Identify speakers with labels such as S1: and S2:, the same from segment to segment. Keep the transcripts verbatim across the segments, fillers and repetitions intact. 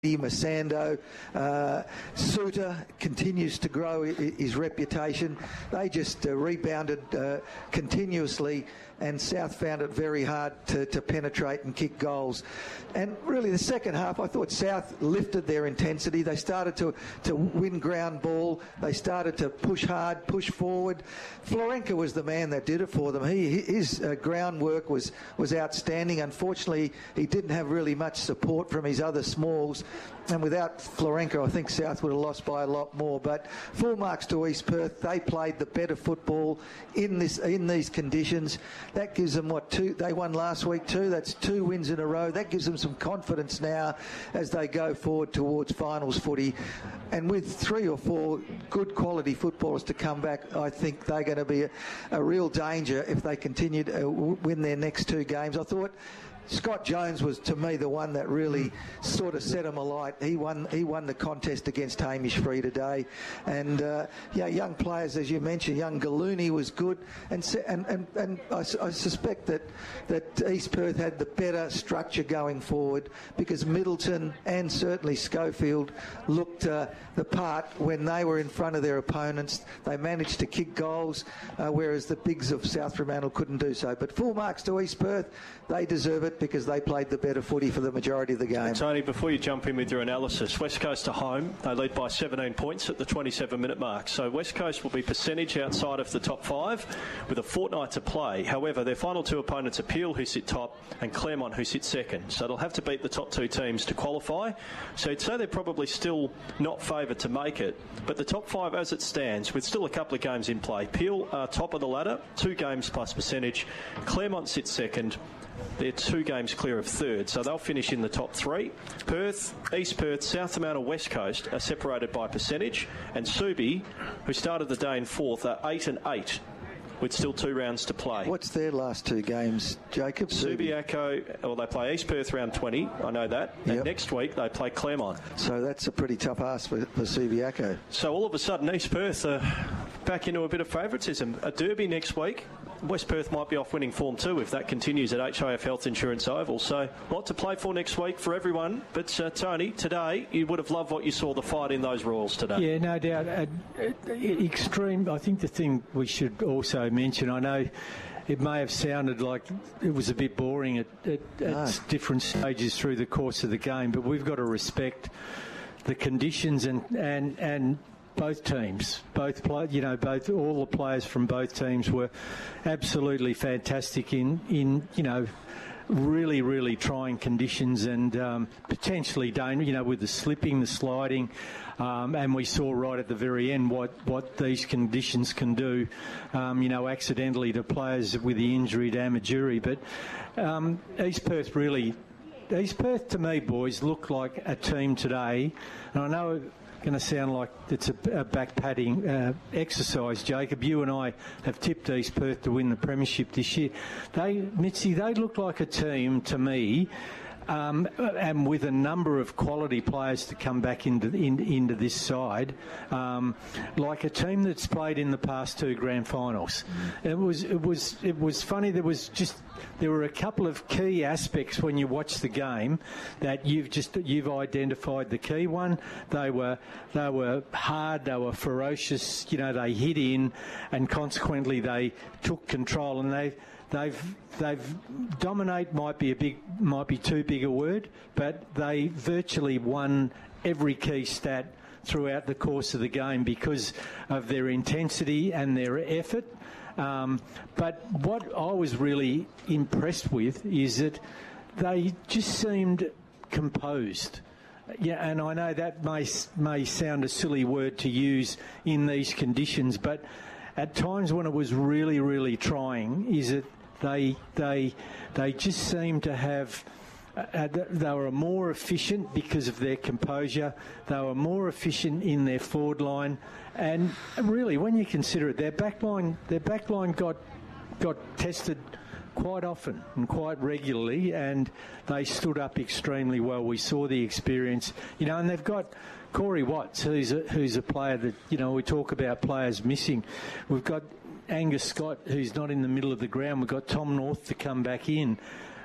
S1: Masando, uh, Suter continues to grow his reputation. They just uh, rebounded uh, continuously, and South found it very hard to, to penetrate and kick goals. And really the second half, I thought South lifted their intensity. They started to, to win ground ball. They started to push hard, push forward. Florenka was the man that did it for them. He, his uh, groundwork was, was outstanding. Unfortunately, he didn't have really much support from his other smalls. And without Florenka, I think South would have lost by a lot more. But full marks to East Perth. They played the better football in this in these conditions. That gives them, what, two? They won last week too. That's two wins in a row. That gives them some confidence now as they go forward towards finals footy. And with three or four good quality footballers to come back, I think they're going to be a, a real danger if they continue to win their next two games. I thought Scott Jones was, to me, the one that really sort of set him alight. He won He won the contest against Hamish Free today. And, uh, yeah, young players, as you mentioned, young Gallooni was good. And and, and, and I, I suspect that, that East Perth had the better structure going forward because Middleton and certainly Schofield looked uh, the part when they were in front of their opponents. They managed to kick goals, uh, whereas the bigs of South Fremantle couldn't do so. But full marks to East Perth. They deserve it because they played the better footy for the majority of the game.
S2: Tony, before you jump in with your analysis, West Coast are home. They lead by seventeen points at the twenty-seven minute mark. So West Coast will be percentage outside of the top five with a fortnight to play. However, their final two opponents are Peel, who sit top, and Claremont, who sit second. So they'll have to beat the top two teams to qualify. So you'd say they're probably still not favoured to make it. But the top five, as it stands, with still a couple of games in play, Peel are top of the ladder, two games plus percentage. Claremont sits second. They're two games clear of third, so they'll finish in the top three. Perth, East Perth, South Fremantle, West Coast are separated by percentage, and Subi, who started the day in fourth, are eight and eight, with still two rounds to play.
S1: What's their last two games, Jacob?
S2: Subiaco, well, they play East Perth round twenty, I know that, and
S1: yep.
S2: next week they play Claremont.
S1: So that's a pretty tough ask for, for Subiaco.
S2: So all of a sudden, East Perth are back into a bit of favouritism. A derby next week. West Perth might be off winning form too if that continues at H I F Health Insurance Oval. So a lot to play for next week for everyone. But uh, Tony, today you would have loved what you saw, the fight in those Royals today.
S3: Yeah, no doubt. Uh, uh, extreme. I think the thing we should also mention, I know it may have sounded like it was a bit boring at, at, at
S1: no.
S3: different stages through the course of the game, but we've got to respect the conditions and and and. Both teams, both play, you know, both all the players from both teams were absolutely fantastic in, in you know, really, really trying conditions and um, potentially dangerous, you know, with the slipping, the sliding, um, and we saw right at the very end what, what these conditions can do, um, you know, accidentally to players with the injury, damage, jury. But um, East Perth really, East Perth to me, boys, look like a team today, and I know going to sound like it's a, a back-patting uh, exercise, Jacob. You and I have tipped East Perth to win the premiership this year. They, Mitzi, they look like a team to me, um, and with a number of quality players to come back into in, into this side, um, like a team that's played in the past two grand finals. It was it was it was funny. There was just. There were a couple of key aspects when you watch the game that you've just you've identified the key one. They were they were hard, they were ferocious. You know, they hit in, and consequently they took control. And they they've they've dominate might be a big might be too big a word, but they virtually won every key stat throughout the course of the game because of their intensity and their effort. Um, but what I was really impressed with is that they just seemed composed. Yeah, and I know that may may sound a silly word to use in these conditions, but at times when it was really, really trying, is that they they they just seemed to have. Uh, they were more efficient because of their composure. They were more efficient in their forward line, and really, when you consider it, their back line, their back line got got tested quite often and quite regularly, and they stood up extremely well. We saw the experience, you know, and they've got Corey Watts, who's a, who's a player that, you know, we talk about players missing. We've got Angus Scott, who's not in the middle of the ground. We've got Tom North to come back in.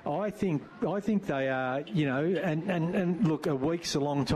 S3: I think I think they are, you know, and, and, and look, a week's a long